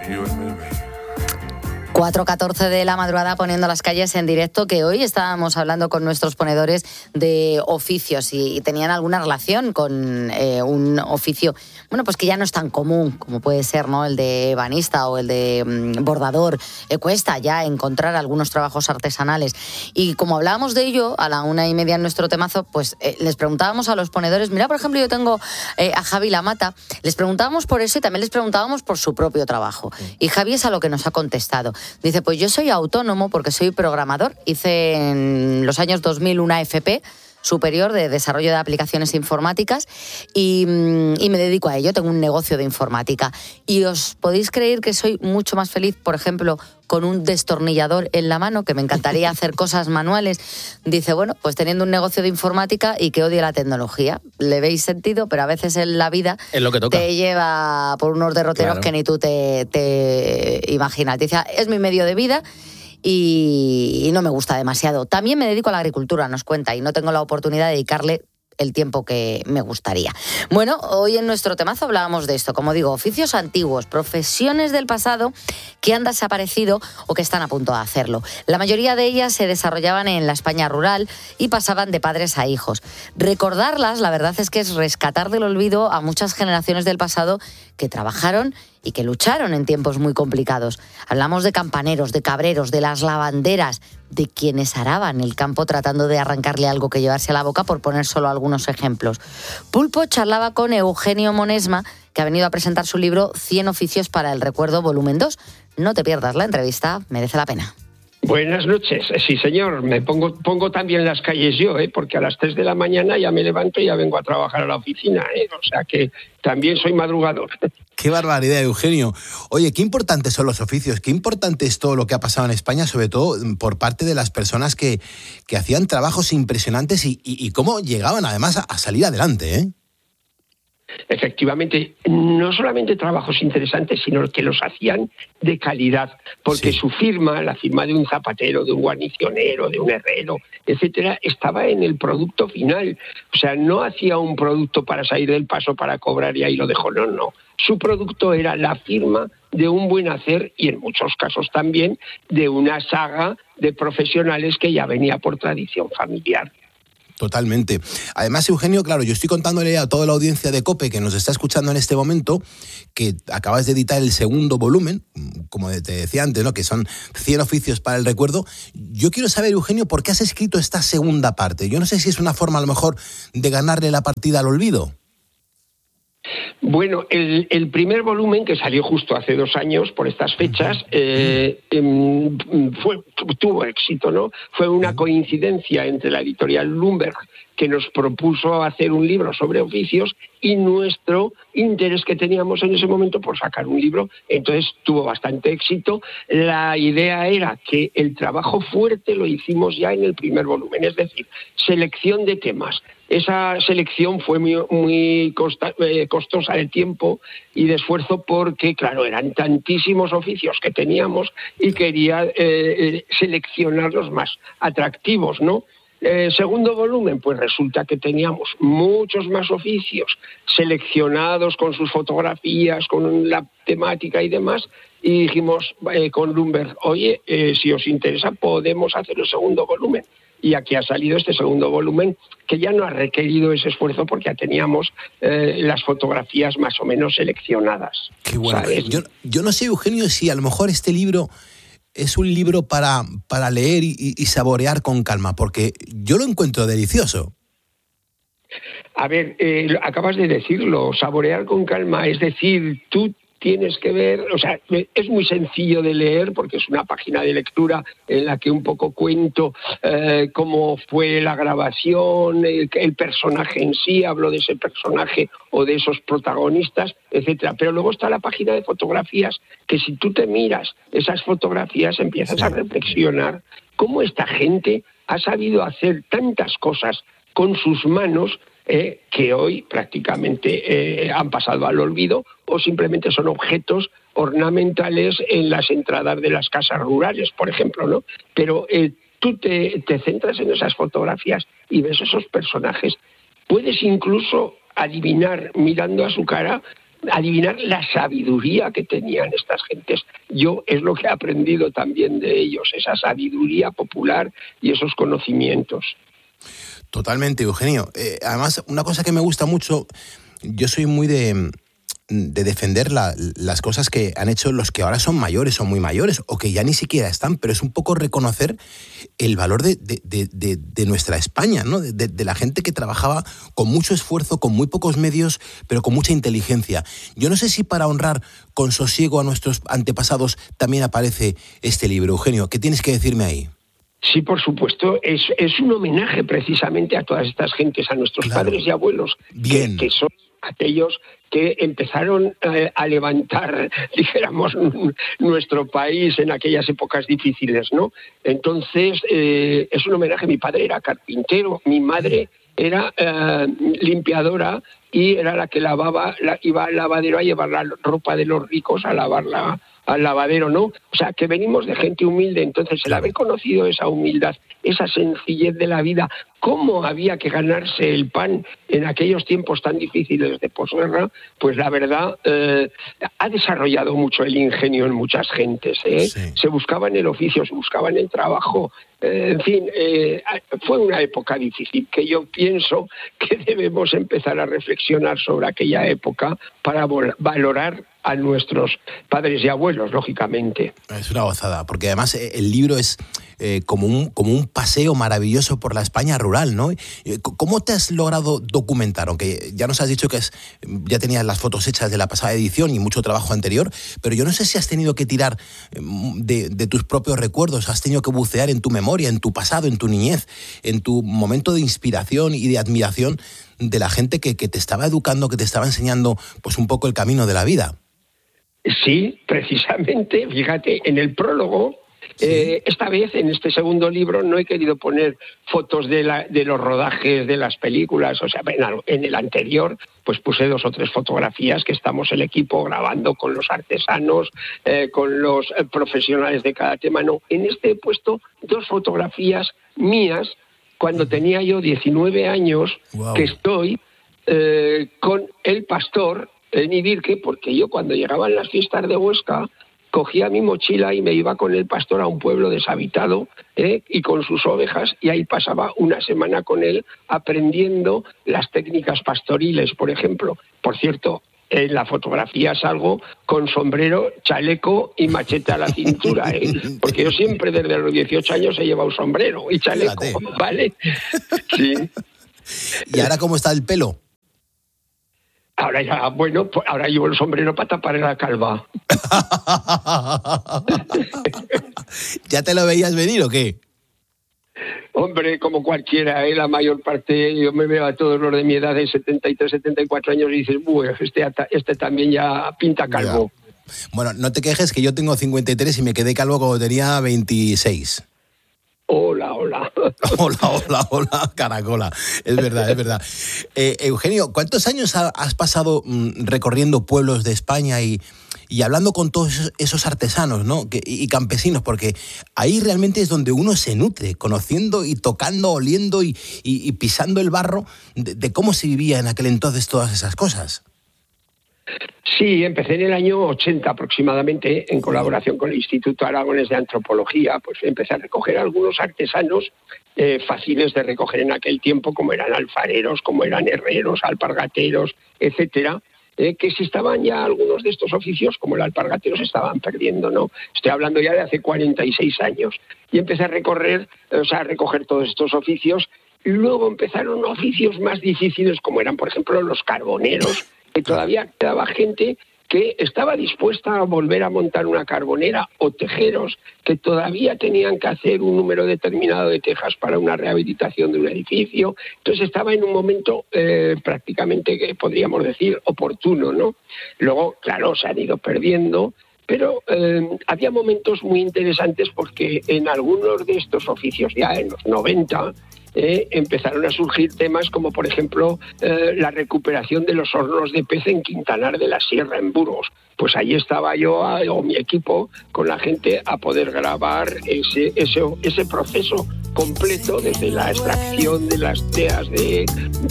4:14 de la madrugada poniendo las calles en directo, que hoy estábamos hablando con nuestros ponedores de oficios y tenían alguna relación con un oficio, bueno, pues que ya no es tan común como puede ser, ¿no?, el de ebanista o el de bordador. Cuesta ya encontrar algunos trabajos artesanales. Y como hablábamos de ello a la 1:30 en nuestro temazo, pues les preguntábamos a los ponedores, mira, por ejemplo, yo tengo a Javi Lamata, les preguntábamos por eso y también les preguntábamos por su propio trabajo. Y Javi es a lo que nos ha contestado. Dice, pues yo soy autónomo porque soy programador. Hice en los años 2000 una FP superior de desarrollo de aplicaciones informáticas y me dedico a ello. Tengo un negocio de informática. Y os podéis creer que soy mucho más feliz, por ejemplo, con un destornillador en la mano, que me encantaría hacer cosas manuales. Dice, bueno, pues teniendo un negocio de informática y que odie la tecnología. Le veis sentido, pero a veces en la vida es lo que toca. Te lleva por unos derroteros, claro, que ni tú te imaginas. Dice, es mi medio de vida y no me gusta demasiado. También me dedico a la agricultura, nos cuenta, y no tengo la oportunidad de dedicarle el tiempo que me gustaría. Bueno, hoy en nuestro temazo hablábamos de esto, como digo, oficios antiguos, profesiones del pasado que han desaparecido o que están a punto de hacerlo. La mayoría de ellas se desarrollaban en la España rural y pasaban de padres a hijos. Recordarlas, la verdad es que es rescatar del olvido a muchas generaciones del pasado que trabajaron y que lucharon en tiempos muy complicados. Hablamos de campaneros, de cabreros, de las lavanderas, de quienes araban el campo tratando de arrancarle algo que llevarse a la boca, por poner solo algunos ejemplos. Pulpo charlaba con Eugenio Monesma, que ha venido a presentar su libro 100 oficios para el recuerdo, volumen 2. No te pierdas la entrevista, merece la pena. Buenas noches. Sí, señor, me pongo también las calles yo, porque a las 3 de la mañana ya me levanto y ya vengo a trabajar a la oficina, o sea que también soy madrugador. Qué barbaridad, Eugenio. Oye, qué importantes son los oficios, qué importante es todo lo que ha pasado en España, sobre todo por parte de las personas que hacían trabajos impresionantes y cómo llegaban además a salir adelante, ¿eh? Efectivamente, no solamente trabajos interesantes, sino que los hacían de calidad, porque sí, su firma, la firma de un zapatero, de un guarnicionero, de un herrero, etcétera, estaba en el producto final. O sea, no hacía un producto para salir del paso, para cobrar y ahí lo dejó, no. Su producto era la firma de un buen hacer y en muchos casos también de una saga de profesionales que ya venía por tradición familiar. Totalmente. Además, Eugenio, claro, yo estoy contándole a toda la audiencia de COPE que nos está escuchando en este momento que acabas de editar el segundo volumen, como te decía antes, ¿no?, que son 100 oficios para el recuerdo. Yo quiero saber, Eugenio, ¿por qué has escrito esta segunda parte? Yo no sé si es una forma, a lo mejor, de ganarle la partida al olvido. Bueno, el primer volumen, que salió justo hace 2 años por estas fechas, tuvo éxito, ¿no? Fue una coincidencia entre la editorial Bloomberg, que nos propuso hacer un libro sobre oficios, y nuestro interés que teníamos en ese momento por sacar un libro. Entonces tuvo bastante éxito. La idea era que el trabajo fuerte lo hicimos ya en el primer volumen, es decir, selección de temas. Esa selección fue muy costosa de tiempo y de esfuerzo porque, claro, eran tantísimos oficios que teníamos y quería seleccionar los más atractivos, ¿no? Segundo volumen, pues resulta que teníamos muchos más oficios seleccionados con sus fotografías, con la temática y demás, y dijimos con Bloomberg, oye, si os interesa podemos hacer el segundo volumen. Y aquí ha salido este segundo volumen, que ya no ha requerido ese esfuerzo porque ya teníamos las fotografías más o menos seleccionadas. Qué bueno. Yo no sé, Eugenio, si a lo mejor este libro es un libro para leer y saborear con calma, porque yo lo encuentro delicioso. A ver, acabas de decirlo, saborear con calma, es decir, tú tienes que ver, o sea, es muy sencillo de leer porque es una página de lectura en la que un poco cuento cómo fue la grabación, el personaje en sí, hablo de ese personaje o de esos protagonistas, etcétera. Pero luego está la página de fotografías, que si tú te miras esas fotografías empiezas a reflexionar cómo esta gente ha sabido hacer tantas cosas con sus manos que hoy prácticamente han pasado al olvido o simplemente son objetos ornamentales en las entradas de las casas rurales, por ejemplo, ¿no? Pero tú te centras en esas fotografías y ves esos personajes. Puedes incluso adivinar, mirando a su cara, adivinar la sabiduría que tenían estas gentes. Yo es lo que he aprendido también de ellos, esa sabiduría popular y esos conocimientos. Totalmente, Eugenio. Además, una cosa que me gusta mucho, yo soy muy de defender las cosas que han hecho los que ahora son mayores o muy mayores, o que ya ni siquiera están, pero es un poco reconocer el valor de nuestra España, ¿no? De la gente que trabajaba con mucho esfuerzo, con muy pocos medios, pero con mucha inteligencia. Yo no sé si para honrar con sosiego a nuestros antepasados también aparece este libro. Eugenio, ¿qué tienes que decirme ahí? Sí, por supuesto, es un homenaje precisamente a todas estas gentes, a nuestros padres y abuelos, que son aquellos que empezaron a levantar, dijéramos, nuestro país en aquellas épocas difíciles, ¿no? Entonces, es un homenaje. Mi padre era carpintero, mi madre era limpiadora y era la que iba al lavadero a llevar la ropa de los ricos a lavarla al lavadero, ¿no? O sea, que venimos de gente humilde. Entonces, el haber conocido esa humildad, esa sencillez de la vida, cómo había que ganarse el pan en aquellos tiempos tan difíciles de posguerra, pues la verdad ha desarrollado mucho el ingenio en muchas gentes, ¿eh? Sí. Se buscaba en el oficio, se buscaba en el trabajo. En fin, fue una época difícil que yo pienso que debemos empezar a reflexionar sobre aquella época para valorar a nuestros padres y abuelos, lógicamente. Es una gozada, porque además el libro es como un paseo maravilloso por la España rural, ¿no? ¿Cómo te has logrado documentar? Aunque ya nos has dicho que ya tenías las fotos hechas de la pasada edición y mucho trabajo anterior, pero yo no sé si has tenido que tirar de tus propios recuerdos, has tenido que bucear en tu memoria, en tu pasado, en tu niñez, en tu momento de inspiración y de admiración de la gente que te estaba educando, que te estaba enseñando pues un poco el camino de la vida. Sí, precisamente, fíjate, en el prólogo, esta vez, en este segundo libro, no he querido poner fotos de los rodajes de las películas. O sea, en el anterior, pues puse 2 o 3 fotografías que estamos el equipo grabando con los artesanos, con los profesionales de cada tema. No, en este he puesto 2 fotografías mías cuando tenía yo 19 años, wow, que estoy con el pastor en Ibirque, porque yo cuando llegaban las fiestas de Huesca cogía mi mochila y me iba con el pastor a un pueblo deshabitado y con sus ovejas, y ahí pasaba una semana con él aprendiendo las técnicas pastoriles, por ejemplo. Por cierto, en la fotografía salgo con sombrero, chaleco y machete a la cintura, porque yo siempre desde los 18 años he llevado sombrero y chaleco. Fíjate. ¿Vale? Sí. ¿Y ahora cómo está el pelo? Ahora ya, bueno, pues ahora llevo el sombrero para tapar la calva. ¿Ya te lo veías venir o qué? Hombre, como cualquiera, la mayor parte, yo me veo a todos los de mi edad de 73, 74 años y dices, este también ya pinta calvo. Ya. Bueno, no te quejes que yo tengo 53 y me quedé calvo cuando tenía 26. Hola. Hola, caracola. Es verdad. Eugenio, ¿cuántos años has pasado recorriendo pueblos de España y hablando con todos esos artesanos, ¿no? y campesinos? Porque ahí realmente es donde uno se nutre, conociendo y tocando, oliendo y pisando el barro de cómo se vivía en aquel entonces todas esas cosas. Sí, empecé en el año 80 aproximadamente, en colaboración con el Instituto Aragonés de Antropología. Pues empecé a recoger algunos artesanos fáciles de recoger en aquel tiempo, como eran alfareros, como eran herreros, alpargateros, etcétera, que si estaban ya algunos de estos oficios, como el alpargatero, se estaban perdiendo, ¿no? Estoy hablando ya de hace 46 años. Y empecé a recoger todos estos oficios, y luego empezaron oficios más difíciles, como eran, por ejemplo, los carboneros, que todavía quedaba gente que estaba dispuesta a volver a montar una carbonera, o tejeros que todavía tenían que hacer un número determinado de tejas para una rehabilitación de un edificio. Entonces estaba en un momento prácticamente, que podríamos decir, oportuno, ¿no? Luego, claro, se han ido perdiendo, pero había momentos muy interesantes, porque en algunos de estos oficios, ya en los 90, empezaron a surgir temas como, por ejemplo, la recuperación de los hornos de pez en Quintanar de la Sierra, en Burgos. Pues ahí estaba yo, o mi equipo, con la gente, a poder grabar ese proceso completo, desde la extracción de las teas de